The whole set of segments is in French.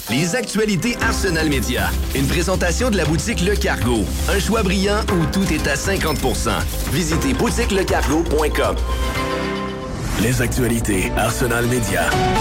Les actualités Arsenal Média. Une présentation de la boutique Le Cargo. Un choix brillant où tout est à 50%. Visitez boutiquelecargo.com. Les actualités Arsenal Média.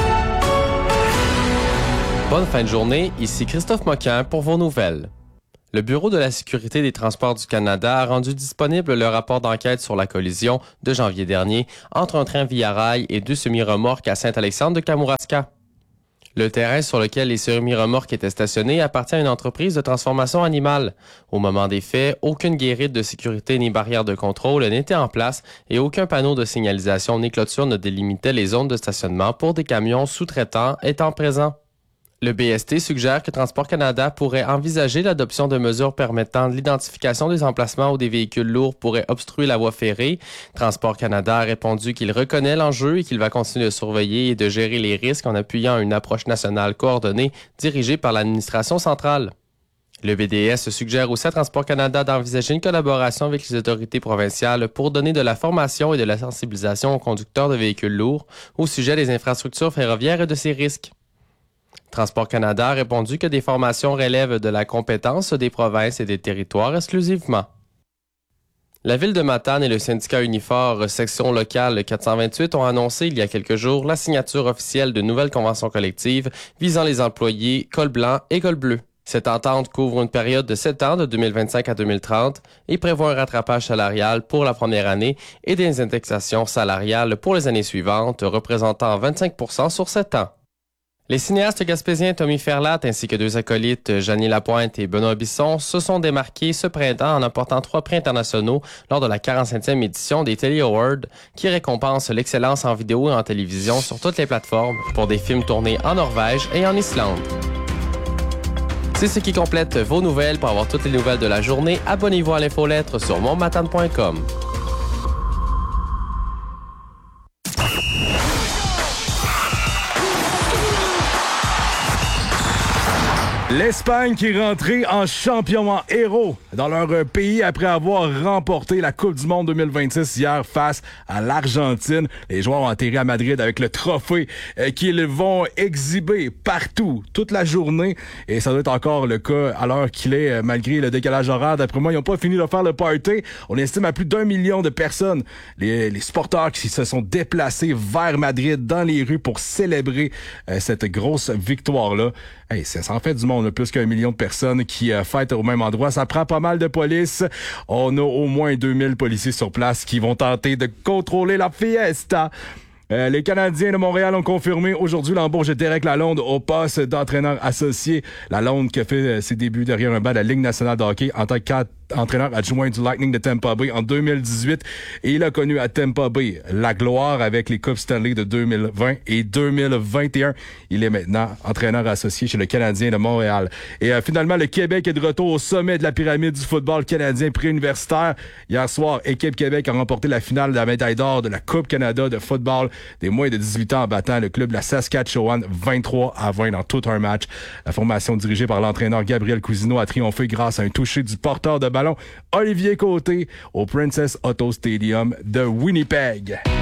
Bonne fin de journée, ici Christophe Moquin pour vos nouvelles. Le Bureau de la sécurité des transports du Canada a rendu disponible le rapport d'enquête sur la collision de janvier dernier entre un train Via Rail et deux semi-remorques à Saint-Alexandre de Kamouraska. Le terrain sur lequel les semi-remorques étaient stationnées appartient à une entreprise de transformation animale. Au moment des faits, aucune guérite de sécurité ni barrière de contrôle n'était en place et aucun panneau de signalisation ni clôture ne délimitait les zones de stationnement pour des camions sous-traitants étant présents. Le BST suggère que Transport Canada pourrait envisager l'adoption de mesures permettant l'identification des emplacements où des véhicules lourds pourraient obstruer la voie ferrée. Transport Canada a répondu qu'il reconnaît l'enjeu et qu'il va continuer de surveiller et de gérer les risques en appuyant une approche nationale coordonnée dirigée par l'administration centrale. Le BDS suggère aussi à Transport Canada d'envisager une collaboration avec les autorités provinciales pour donner de la formation et de la sensibilisation aux conducteurs de véhicules lourds au sujet des infrastructures ferroviaires et de ces risques. Transport Canada a répondu que des formations relèvent de la compétence des provinces et des territoires exclusivement. La Ville de Matane et le syndicat Unifor, section locale 428, ont annoncé il y a quelques jours la signature officielle de nouvelles conventions collectives visant les employés col blanc et col bleu. Cette entente couvre une période de 7 ans, de 2025 à 2030, et prévoit un rattrapage salarial pour la première année et des indexations salariales pour les années suivantes, représentant 25% sur 7 ans. Les cinéastes gaspésiens Tommy Ferlat ainsi que deux acolytes, Jeannie Lapointe et Benoît Bisson, se sont démarqués ce printemps en emportant 3 prix internationaux lors de la 45e édition des Telly Awards, qui récompense l'excellence en vidéo et en télévision sur toutes les plateformes pour des films tournés en Norvège et en Islande. C'est ce qui complète vos nouvelles. Pour avoir toutes les nouvelles de la journée, abonnez-vous à l'infolettre sur montmatane.com. L'Espagne qui est rentrée en champion en héros dans leur pays après avoir remporté la Coupe du Monde 2026 hier face à l'Argentine. Les joueurs ont atterri à Madrid avec le trophée qu'ils vont exhiber partout, toute la journée. Et ça doit être encore le cas à l'heure qu'il est, malgré le décalage horaire. D'après moi, ils n'ont pas fini de faire le party. On estime à plus d'1 million de personnes, les supporters qui se sont déplacés vers Madrid dans les rues pour célébrer cette grosse victoire-là. Hey, ça en fait du monde, plus qu'1 million de personnes qui fêtent au même endroit. Ça prend pas mal de police. On a au moins 2000 policiers sur place qui vont tenter de contrôler la fiesta. Les Canadiens de Montréal ont confirmé aujourd'hui l'embauche de Derek Lalonde au poste d'entraîneur associé. Lalonde qui a fait ses débuts derrière un banc de la Ligue nationale de hockey en tant qu'entraîneur adjoint du Lightning de Tampa Bay en 2018. Et il a connu à Tampa Bay la gloire avec les Coupes Stanley de 2020 et 2021. Il est maintenant entraîneur associé chez le Canadien de Montréal. Et finalement, le Québec est de retour au sommet de la pyramide du football canadien préuniversitaire. Hier soir, Équipe Québec a remporté la finale de la médaille d'or de la Coupe Canada de football des moins de 18 ans en battant le club de la Saskatchewan 23-20 dans tout un match. La formation dirigée par l'entraîneur Gabriel Cousineau a triomphé grâce à un toucher du porteur de ballon Olivier Côté au Princess Auto Stadium de Winnipeg.